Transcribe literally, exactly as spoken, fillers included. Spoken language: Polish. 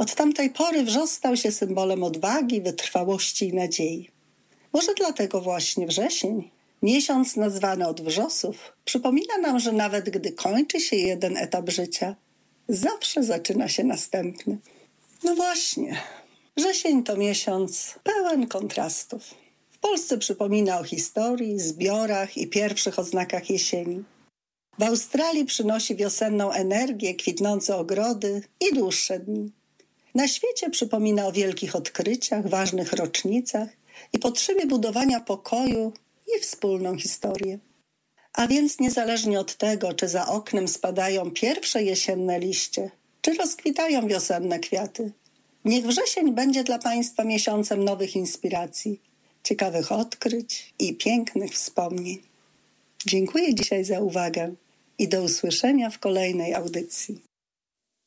Od tamtej pory wrzos stał się symbolem odwagi, wytrwałości i nadziei. Może dlatego właśnie wrzesień, miesiąc nazwany od wrzosów, przypomina nam, że nawet gdy kończy się jeden etap życia, zawsze zaczyna się następny. No właśnie, wrzesień to miesiąc pełen kontrastów. W Polsce przypomina o historii, zbiorach i pierwszych oznakach jesieni. W Australii przynosi wiosenną energię, kwitnące ogrody i dłuższe dni. Na świecie przypomina o wielkich odkryciach, ważnych rocznicach i potrzebie budowania pokoju i wspólną historię. A więc niezależnie od tego, czy za oknem spadają pierwsze jesienne liście, czy rozkwitają wiosenne kwiaty, niech wrzesień będzie dla Państwa miesiącem nowych inspiracji, ciekawych odkryć i pięknych wspomnień. Dziękuję dzisiaj za uwagę i do usłyszenia w kolejnej audycji.